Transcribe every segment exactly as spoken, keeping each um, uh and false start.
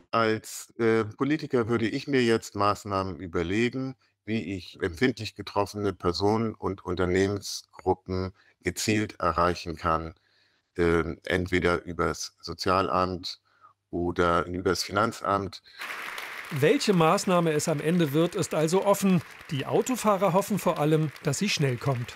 Als, äh, Politiker würde ich mir jetzt Maßnahmen überlegen, wie ich empfindlich getroffene Personen und Unternehmensgruppen gezielt erreichen kann, ähm, entweder übers Sozialamt oder übers Finanzamt. Welche Maßnahme es am Ende wird, ist also offen. Die Autofahrer hoffen vor allem, dass sie schnell kommt.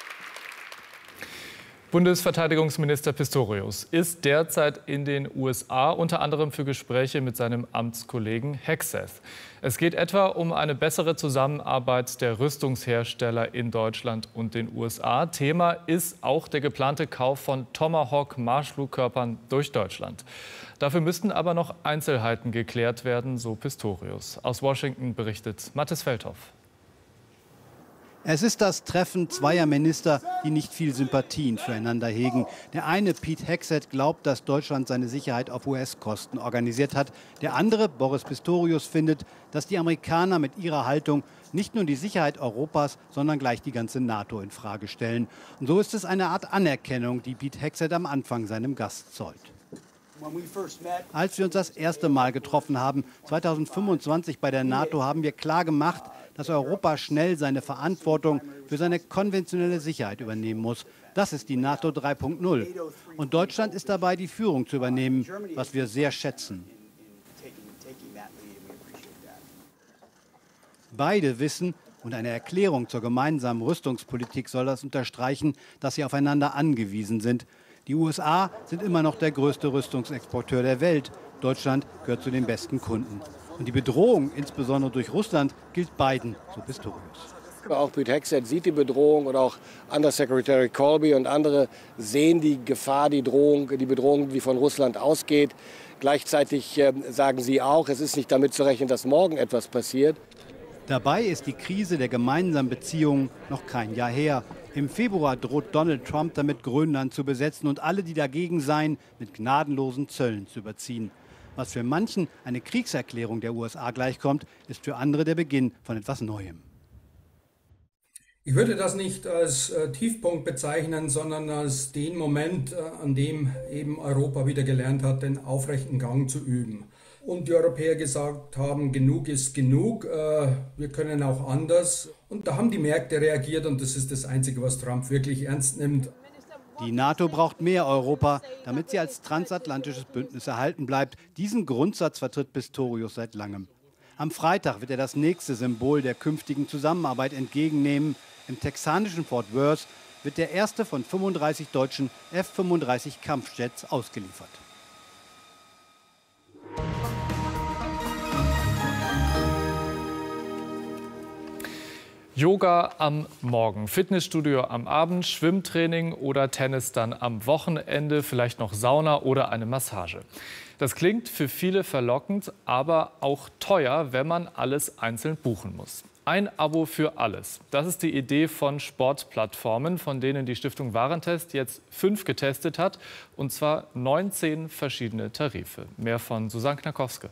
Bundesverteidigungsminister Pistorius ist derzeit in den U S A, unter anderem für Gespräche mit seinem Amtskollegen Hegseth. Es geht etwa um eine bessere Zusammenarbeit der Rüstungshersteller in Deutschland und den U S A. Thema ist auch der geplante Kauf von Tomahawk-Marschflugkörpern durch Deutschland. Dafür müssten aber noch Einzelheiten geklärt werden, so Pistorius. Aus Washington berichtet Mathis Feldhoff. Es ist das Treffen zweier Minister, die nicht viel Sympathien füreinander hegen. Der eine, Pete Hegseth, glaubt, dass Deutschland seine Sicherheit auf U S-Kosten organisiert hat. Der andere, Boris Pistorius, findet, dass die Amerikaner mit ihrer Haltung nicht nur die Sicherheit Europas, sondern gleich die ganze NATO in Frage stellen. Und so ist es eine Art Anerkennung, die Pete Hegseth am Anfang seinem Gast zollt. Als wir uns das erste Mal getroffen haben, zweitausendfünfundzwanzig bei der NATO, haben wir klar gemacht, dass Europa schnell seine Verantwortung für seine konventionelle Sicherheit übernehmen muss. Das ist die NATO drei Punkt null. Und Deutschland ist dabei, die Führung zu übernehmen, was wir sehr schätzen. Beide wissen, und eine Erklärung zur gemeinsamen Rüstungspolitik soll das unterstreichen, dass sie aufeinander angewiesen sind. Die U S A sind immer noch der größte Rüstungsexporteur der Welt. Deutschland gehört zu den besten Kunden. Und die Bedrohung, insbesondere durch Russland, gilt beiden, so Pistorius. Auch Pete Hegseth sieht die Bedrohung und auch Undersecretary Colby und andere sehen die Gefahr, die Drohung, die Bedrohung, die von Russland ausgeht. Gleichzeitig äh, sagen sie auch, es ist nicht damit zu rechnen, dass morgen etwas passiert. Dabei ist die Krise der gemeinsamen Beziehungen noch kein Jahr her. Im Februar droht Donald Trump damit, Grönland zu besetzen und alle, die dagegen seien, mit gnadenlosen Zöllen zu überziehen. Was für manchen eine Kriegserklärung der U S A gleichkommt, ist für andere der Beginn von etwas Neuem. Ich würde das nicht als äh, Tiefpunkt bezeichnen, sondern als den Moment, äh, an dem eben Europa wieder gelernt hat, den aufrechten Gang zu üben. Und die Europäer gesagt haben, genug ist genug, äh, wir können auch anders. Und da haben die Märkte reagiert und das ist das Einzige, was Trump wirklich ernst nimmt. Die NATO braucht mehr Europa, damit sie als transatlantisches Bündnis erhalten bleibt. Diesen Grundsatz vertritt Pistorius seit langem. Am Freitag wird er das nächste Symbol der künftigen Zusammenarbeit entgegennehmen. Im texanischen Fort Worth wird der erste von fünfunddreißig deutschen F fünfunddreißig Kampfjets ausgeliefert. Yoga am Morgen, Fitnessstudio am Abend, Schwimmtraining oder Tennis dann am Wochenende, vielleicht noch Sauna oder eine Massage. Das klingt für viele verlockend, aber auch teuer, wenn man alles einzeln buchen muss. Ein Abo für alles. Das ist die Idee von Sportplattformen, von denen die Stiftung Warentest jetzt fünf getestet hat, und zwar neunzehn verschiedene Tarife. Mehr von Susanne Knakowske.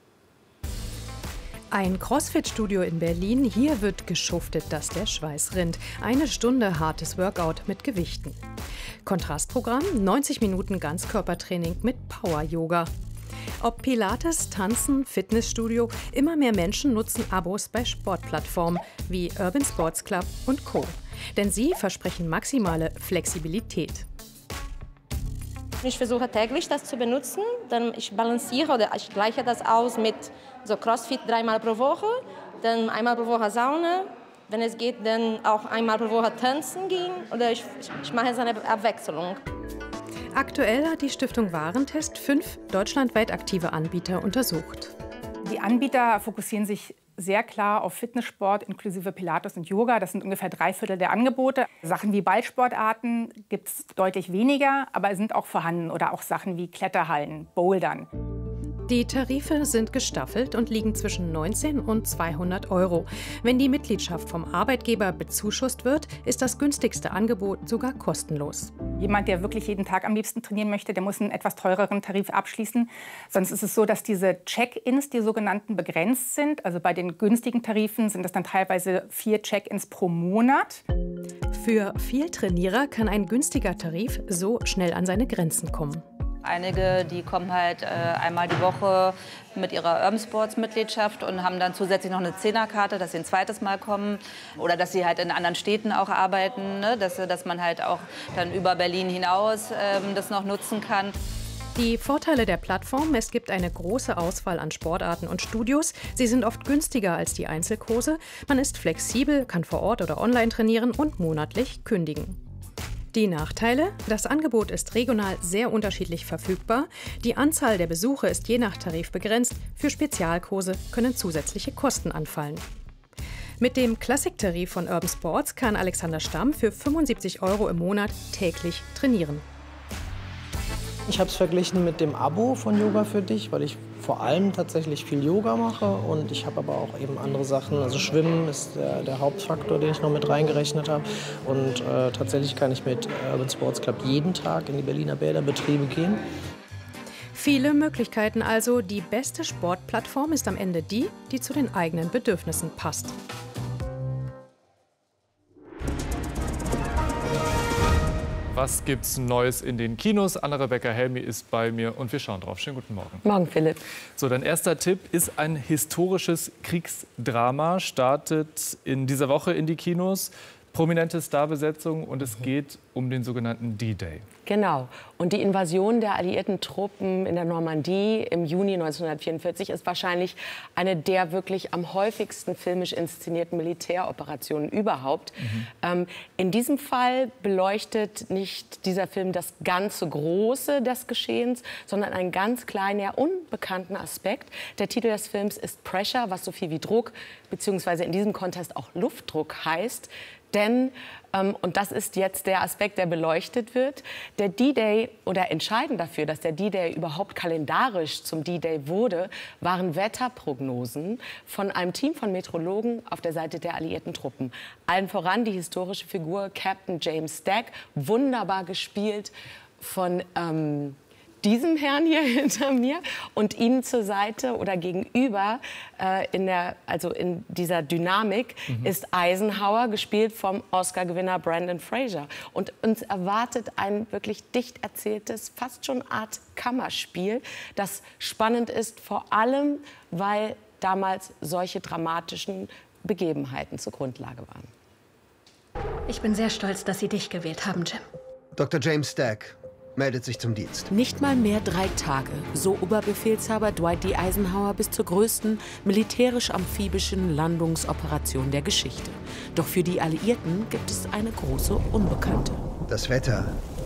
Ein Crossfit-Studio in Berlin. Hier wird geschuftet, dass der Schweiß rinnt. Eine Stunde hartes Workout mit Gewichten. Kontrastprogramm, neunzig Minuten Ganzkörpertraining mit Power-Yoga. Ob Pilates, Tanzen, Fitnessstudio, immer mehr Menschen nutzen Abos bei Sportplattformen wie Urban Sports Club und Co. Denn sie versprechen maximale Flexibilität. Ich versuche täglich das zu benutzen, dann ich balanciere oder ich gleiche das aus mit so Crossfit dreimal pro Woche, dann einmal pro Woche Sauna, wenn es geht, dann auch einmal pro Woche tanzen gehen oder ich, ich mache so eine Abwechslung. Aktuell hat die Stiftung Warentest fünf deutschlandweit aktive Anbieter untersucht. Die Anbieter fokussieren sich sehr klar auf Fitnesssport inklusive Pilates und Yoga. Das sind ungefähr drei Viertel der Angebote. Sachen wie Ballsportarten gibt es deutlich weniger, aber sind auch vorhanden. Oder auch Sachen wie Kletterhallen, Bouldern. Die Tarife sind gestaffelt und liegen zwischen neunzehn und zweihundert Euro. Wenn die Mitgliedschaft vom Arbeitgeber bezuschusst wird, ist das günstigste Angebot sogar kostenlos. Jemand, der wirklich jeden Tag am liebsten trainieren möchte, der muss einen etwas teureren Tarif abschließen. Sonst ist es so, dass diese Check-ins, die sogenannten, begrenzt sind. Also bei den günstigen Tarifen sind es dann teilweise vier Check-ins pro Monat. Für Vieltrainierer kann ein günstiger Tarif so schnell an seine Grenzen kommen. Einige, die kommen halt äh, einmal die Woche mit ihrer Urban Sports Mitgliedschaft und haben dann zusätzlich noch eine Zehnerkarte, dass sie ein zweites Mal kommen oder dass sie halt in anderen Städten auch arbeiten, ne? dass, dass man halt auch dann über Berlin hinaus ähm, das noch nutzen kann. Die Vorteile der Plattform: Es gibt eine große Auswahl an Sportarten und Studios. Sie sind oft günstiger als die Einzelkurse. Man ist flexibel, kann vor Ort oder online trainieren und monatlich kündigen. Die Nachteile: Das Angebot ist regional sehr unterschiedlich verfügbar. Die Anzahl der Besuche ist je nach Tarif begrenzt. Für Spezialkurse können zusätzliche Kosten anfallen. Mit dem Klassiktarif von Urban Sports kann Alexander Stamm für fünfundsiebzig Euro im Monat täglich trainieren. Ich habe es verglichen mit dem Abo von Yoga für dich, weil ich vor allem tatsächlich viel Yoga mache und ich habe aber auch eben andere Sachen. Also Schwimmen ist der, der Hauptfaktor, den ich noch mit reingerechnet habe. Und äh, tatsächlich kann ich mit Urban Sports Club jeden Tag in die Berliner Bäderbetriebe gehen. Viele Möglichkeiten also. Die beste Sportplattform ist am Ende die, die zu den eigenen Bedürfnissen passt. Was gibt's Neues in den Kinos? Anna-Rebecca Helmi ist bei mir und wir schauen drauf. Schönen guten Morgen. Morgen, Philipp. So, dein erster Tipp ist ein historisches Kriegsdrama. Startet in dieser Woche in die Kinos. Prominente Starbesetzung und es geht um den sogenannten D-Day. Genau. Und die Invasion der alliierten Truppen in der Normandie im Juni neunzehnhundertvierundvierzig ist wahrscheinlich eine der wirklich am häufigsten filmisch inszenierten Militäroperationen überhaupt. Mhm. Ähm, in diesem Fall beleuchtet nicht dieser Film das ganze Große des Geschehens, sondern einen ganz kleinen, eher unbekannten Aspekt. Der Titel des Films ist Pressure, was so viel wie Druck, beziehungsweise in diesem Kontext auch Luftdruck heißt. Denn, ähm, und das ist jetzt der Aspekt, der beleuchtet wird, der D-Day oder entscheidend dafür, dass der D-Day überhaupt kalendarisch zum D-Day wurde, waren Wetterprognosen von einem Team von Meteorologen auf der Seite der alliierten Truppen. Allen voran die historische Figur Captain James Stack, wunderbar gespielt von ähm, diesem Herrn hier hinter mir und ihm zur Seite oder gegenüber äh, in der, also in dieser Dynamik mhm. ist Eisenhower, gespielt vom Oscar-Gewinner Brendan Fraser. Und uns erwartet ein wirklich dicht erzähltes, fast schon Art Kammerspiel, das spannend ist, vor allem, weil damals solche dramatischen Begebenheiten zur Grundlage waren. Ich bin sehr stolz, dass Sie dich gewählt haben, Jim. Doktor James Stack meldet sich zum Dienst. Nicht mal mehr drei Tage, so Oberbefehlshaber Dwight D. Eisenhower bis zur größten militärisch-amphibischen Landungsoperation der Geschichte. Doch für die Alliierten gibt es eine große Unbekannte. Das Wetter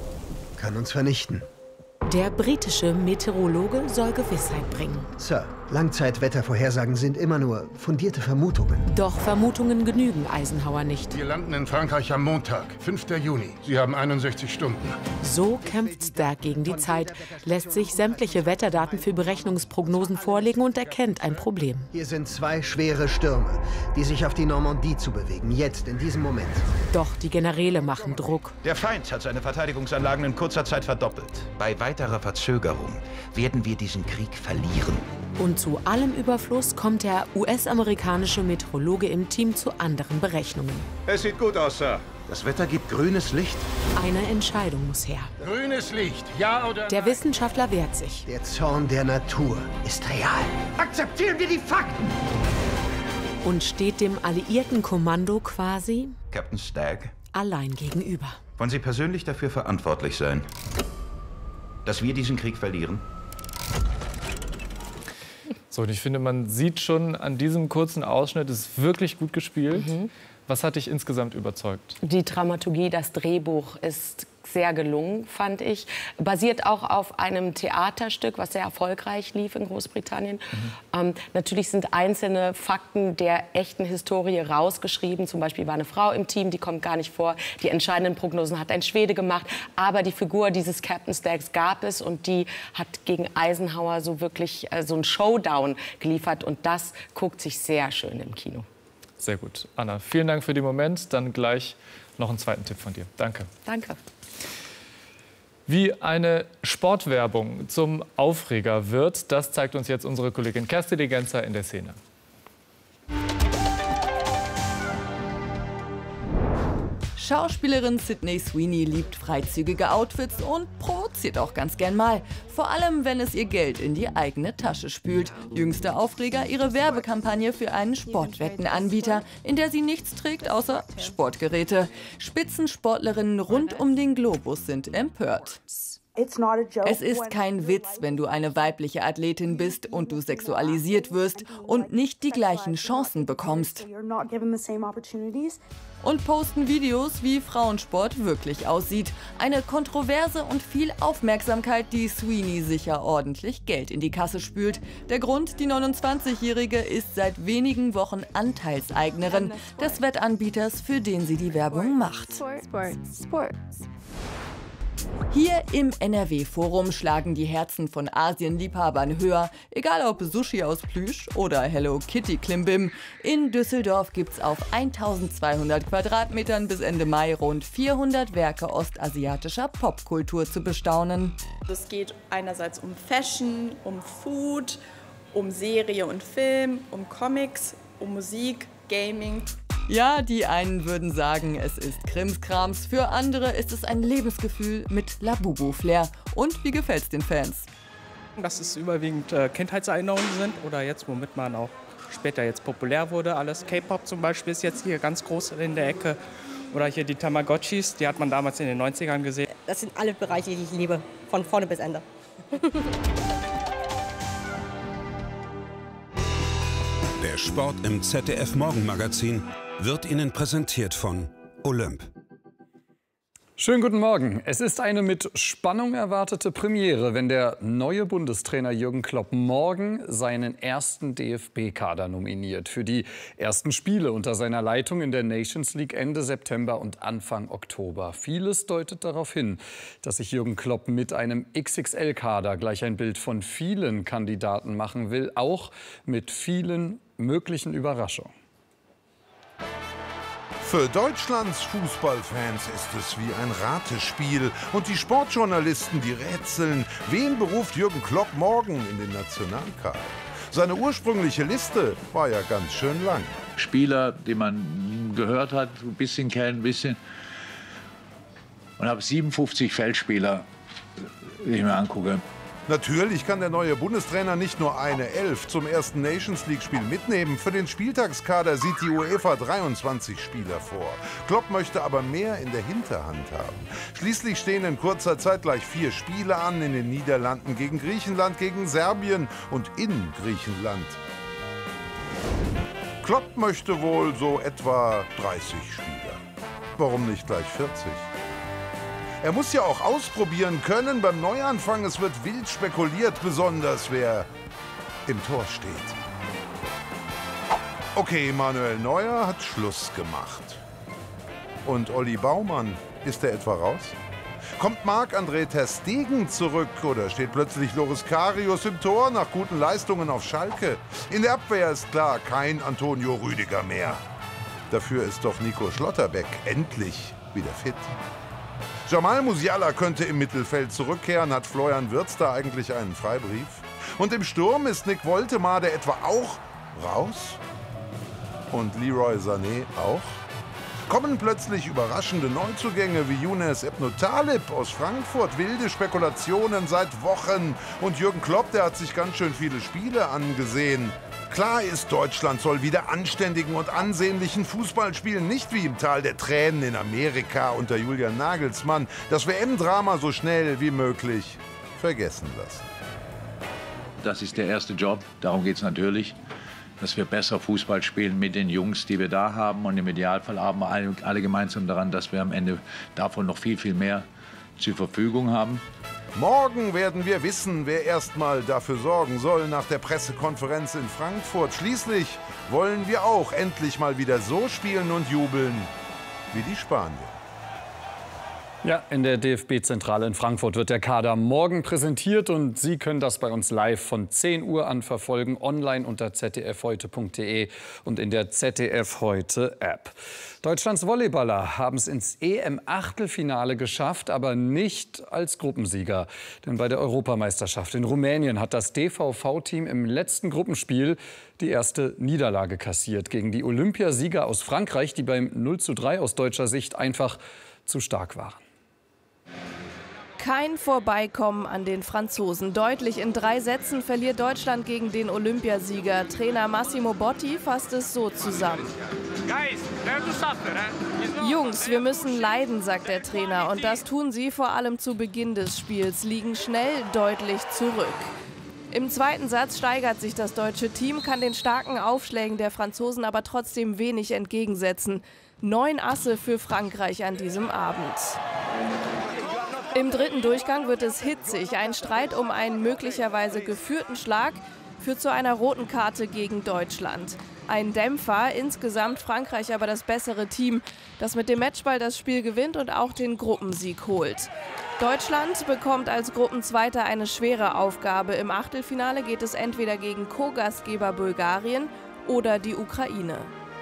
kann uns vernichten. Der britische Meteorologe soll Gewissheit bringen. Sir, Langzeitwettervorhersagen sind immer nur fundierte Vermutungen. Doch Vermutungen genügen Eisenhower nicht. Wir landen in Frankreich am Montag, fünfter Juni. Sie haben einundsechzig Stunden. So kämpft Stack gegen die Zeit, lässt sich sämtliche Wetterdaten für Berechnungsprognosen vorlegen und erkennt ein Problem. Hier sind zwei schwere Stürme, die sich auf die Normandie zu bewegen, jetzt, in diesem Moment. Doch die Generäle machen Druck. Der Feind hat seine Verteidigungsanlagen in kurzer Zeit verdoppelt. Bei weiterer Verzögerung werden wir diesen Krieg verlieren. Und zu allem Überfluss kommt der U S-amerikanische Meteorologe im Team zu anderen Berechnungen. Es sieht gut aus, Sir. Das Wetter gibt grünes Licht. Eine Entscheidung muss her. Grünes Licht, ja oder nein? Der Wissenschaftler wehrt sich. Der Zorn der Natur ist real. Akzeptieren wir die Fakten! Und steht dem alliierten Kommando quasi Captain Stack allein gegenüber. Wollen Sie persönlich dafür verantwortlich sein, dass wir diesen Krieg verlieren? So, und ich finde, man sieht schon an diesem kurzen Ausschnitt, es ist wirklich gut gespielt. Mhm. Was hat dich insgesamt überzeugt? Die Dramaturgie, das Drehbuch ist sehr gelungen, fand ich. Basiert auch auf einem Theaterstück, was sehr erfolgreich lief in Großbritannien. Mhm. Ähm, natürlich sind einzelne Fakten der echten Historie rausgeschrieben. Zum Beispiel war eine Frau im Team, die kommt gar nicht vor. Die entscheidenden Prognosen hat ein Schwede gemacht. Aber die Figur dieses Captain Stacks gab es und die hat gegen Eisenhower so wirklich äh, so einen Showdown geliefert. Und das guckt sich sehr schön im Kino. Sehr gut. Anna, vielen Dank für den Moment. Dann gleich noch einen zweiten Tipp von dir. Danke. Danke. Wie eine Sportwerbung zum Aufreger wird, das zeigt uns jetzt unsere Kollegin Kerstin Degenzer in der Szene. Schauspielerin Sydney Sweeney liebt freizügige Outfits und provoziert provoziert auch ganz gern mal. Vor allem, wenn es ihr Geld in die eigene Tasche spült. Jüngster Aufreger, ihre Werbekampagne für einen Sportwettenanbieter, in der sie nichts trägt außer Sportgeräte. Spitzensportlerinnen rund um den Globus sind empört. Es ist kein Witz, wenn du eine weibliche Athletin bist und du sexualisiert wirst und nicht die gleichen Chancen bekommst. Und posten Videos, wie Frauensport wirklich aussieht. Eine Kontroverse und viel Aufmerksamkeit, die Sweeney sicher ordentlich Geld in die Kasse spült. Der Grund, die neunundzwanzigjährige ist seit wenigen Wochen Anteilseignerin des Wettanbieters, für den sie die Werbung macht. Hier im N R W-Forum schlagen die Herzen von Asienliebhabern höher, egal ob Sushi aus Plüsch oder Hello Kitty Klimbim. In Düsseldorf gibt's auf eintausendzweihundert Quadratmetern bis Ende Mai rund vierhundert Werke ostasiatischer Popkultur zu bestaunen. Es geht einerseits um Fashion, um Food, um Serie und Film, um Comics, um Musik, Gaming. Ja, die einen würden sagen, es ist Krimskrams, für andere ist es ein Lebensgefühl mit Labubu-Flair. Und wie gefällt's den Fans? Dass es überwiegend äh, Kindheitserinnerungen sind oder jetzt, womit man auch später jetzt populär wurde. Alles K-Pop zum Beispiel ist jetzt hier ganz groß in der Ecke. Oder hier die Tamagotchis, die hat man damals in den neunzigern gesehen. Das sind alle Bereiche, die ich liebe, von vorne bis Ende. Der Sport im Z D F-Morgenmagazin wird Ihnen präsentiert von Olymp. Schönen guten Morgen. Es ist eine mit Spannung erwartete Premiere, wenn der neue Bundestrainer Jürgen Klopp morgen seinen ersten D F B-Kader nominiert für die ersten Spiele unter seiner Leitung in der Nations League Ende September und Anfang Oktober. Vieles deutet darauf hin, dass sich Jürgen Klopp mit einem X X L-Kader gleich ein Bild von vielen Kandidaten machen will, auch mit vielen möglichen Überraschungen. Für Deutschlands Fußballfans ist es wie ein Ratespiel. Und die Sportjournalisten, die rätseln, wen beruft Jürgen Klopp morgen in den Nationalkader? Seine ursprüngliche Liste war ja ganz schön lang. Spieler, die man gehört hat, ein bisschen kennt, ein bisschen. Und habe siebenundfünfzig Feldspieler, die ich mir angucke. Natürlich kann der neue Bundestrainer nicht nur eine Elf zum ersten Nations League-Spiel mitnehmen. Für den Spieltagskader sieht die UEFA dreiundzwanzig Spieler vor. Klopp möchte aber mehr in der Hinterhand haben. Schließlich stehen in kurzer Zeit gleich vier Spiele an, in den Niederlanden gegen Griechenland, gegen Serbien und in Griechenland. Klopp möchte wohl so etwa dreißig Spieler. Warum nicht gleich vierzig? Er muss ja auch ausprobieren können beim Neuanfang. Es wird wild spekuliert, besonders wer im Tor steht. Okay, Manuel Neuer hat Schluss gemacht. Und Olli Baumann, ist er etwa raus? Kommt Marc-André ter Stegen zurück oder steht plötzlich Loris Karius im Tor nach guten Leistungen auf Schalke? In der Abwehr ist klar kein Antonio Rüdiger mehr. Dafür ist doch Nico Schlotterbeck endlich wieder fit. Jamal Musiala könnte im Mittelfeld zurückkehren. Hat Florian Wirtz da eigentlich einen Freibrief? Und im Sturm ist Nick Woltemade etwa auch raus? Und Leroy Sané auch? Kommen plötzlich überraschende Neuzugänge wie Younes Ebno Talib aus Frankfurt? Wilde Spekulationen seit Wochen. Und Jürgen Klopp, der hat sich ganz schön viele Spiele angesehen. Klar ist, Deutschland soll wieder anständigen und ansehnlichen Fußball spielen, nicht wie im Tal der Tränen in Amerika unter Julian Nagelsmann. Das W M-Drama so schnell wie möglich vergessen lassen. Das ist der erste Job, darum geht es natürlich, dass wir besser Fußball spielen mit den Jungs, die wir da haben. Und im Idealfall haben wir alle, alle gemeinsam daran, dass wir am Ende davon noch viel, viel mehr zur Verfügung haben. Morgen werden wir wissen, wer erstmal dafür sorgen soll nach der Pressekonferenz in Frankfurt. Schließlich wollen wir auch endlich mal wieder so spielen und jubeln wie die Spanier. Ja, in der D F B-Zentrale in Frankfurt wird der Kader morgen präsentiert und Sie können das bei uns live von zehn Uhr an verfolgen, online unter z d f heute punkt d e und in der Z D F Heute App. Deutschlands Volleyballer haben es ins E M-Achtelfinale geschafft, aber nicht als Gruppensieger. Denn bei der Europameisterschaft in Rumänien hat das D V V-Team im letzten Gruppenspiel die erste Niederlage kassiert gegen die Olympiasieger aus Frankreich, die beim null zu drei aus deutscher Sicht einfach zu stark waren. Kein Vorbeikommen an den Franzosen. Deutlich in drei Sätzen verliert Deutschland gegen den Olympiasieger. Trainer Massimo Botti fasst es so zusammen. Jungs, wir müssen leiden, sagt der Trainer. Und das tun sie vor allem zu Beginn des Spiels, liegen schnell deutlich zurück. Im zweiten Satz steigert sich das deutsche Team, kann den starken Aufschlägen der Franzosen aber trotzdem wenig entgegensetzen. Neun Asse für Frankreich an diesem Abend. Im dritten Durchgang wird es hitzig. Ein Streit um einen möglicherweise geführten Schlag führt zu einer roten Karte gegen Deutschland. Ein Dämpfer, insgesamt Frankreich aber das bessere Team, das mit dem Matchball das Spiel gewinnt und auch den Gruppensieg holt. Deutschland bekommt als Gruppenzweiter eine schwere Aufgabe. Im Achtelfinale geht es entweder gegen Co-Gastgeber Bulgarien oder die Ukraine.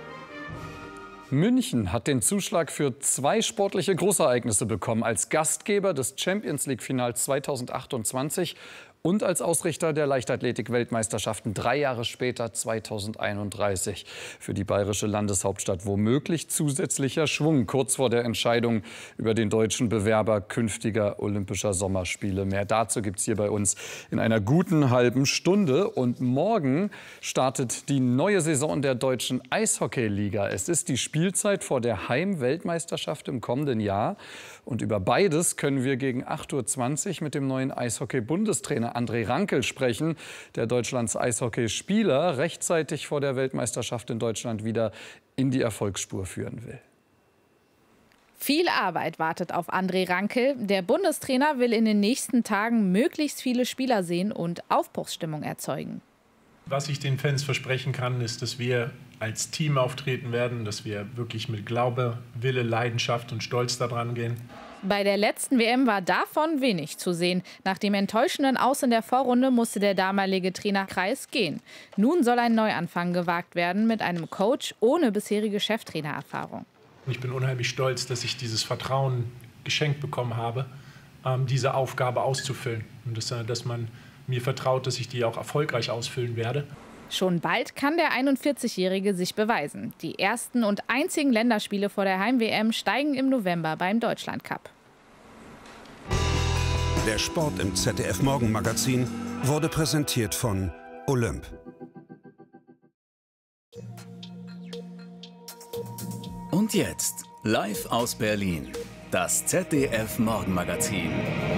München hat den Zuschlag für zwei sportliche Großereignisse bekommen. Als Gastgeber des Champions-League-Finals zweitausendachtundzwanzig und als Ausrichter der Leichtathletik-Weltmeisterschaften drei Jahre später, zweitausendeinunddreißig. Für die bayerische Landeshauptstadt womöglich zusätzlicher Schwung kurz vor der Entscheidung über den deutschen Bewerber künftiger Olympischer Sommerspiele. Mehr dazu gibt es hier bei uns in einer guten halben Stunde. Und morgen startet die neue Saison der deutschen Eishockeyliga. Es ist die Spielzeit vor der Heim-Weltmeisterschaft im kommenden Jahr. Und über beides können wir gegen acht Uhr zwanzig mit dem neuen Eishockey-Bundestrainer André Rankel sprechen, der Deutschlands Eishockeyspieler rechtzeitig vor der Weltmeisterschaft in Deutschland wieder in die Erfolgsspur führen will. Viel Arbeit wartet auf André Rankel. Der Bundestrainer will in den nächsten Tagen möglichst viele Spieler sehen und Aufbruchsstimmung erzeugen. Was ich den Fans versprechen kann, ist, dass wir als Team auftreten werden, dass wir wirklich mit Glaube, Wille, Leidenschaft und Stolz daran gehen. Bei der letzten W M war davon wenig zu sehen. Nach dem enttäuschenden Aus in der Vorrunde musste der damalige Trainer Kreis gehen. Nun soll ein Neuanfang gewagt werden mit einem Coach ohne bisherige Cheftrainererfahrung. Ich bin unheimlich stolz, dass ich dieses Vertrauen geschenkt bekommen habe, ähm, diese Aufgabe auszufüllen. Und dass, dass man mir vertraut, dass ich die auch erfolgreich ausfüllen werde. Schon bald kann der einundvierzigjährige sich beweisen. Die ersten und einzigen Länderspiele vor der Heim-W M steigen im November beim Deutschlandcup. Der Sport im Z D F-Morgenmagazin wurde präsentiert von Olymp. Und jetzt, live aus Berlin, das Z D F-Morgenmagazin.